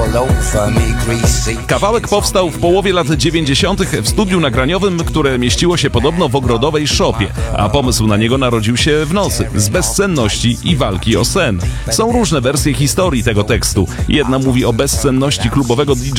Kawałek powstał w połowie lat 90. w studiu nagraniowym, które mieściło się podobno w ogrodowej szopie, a pomysł na niego narodził się w nocy, z bezsenności i walki o sen. Są różne wersje historii tego tekstu. Jedna mówi o bezsenności klubowego DJ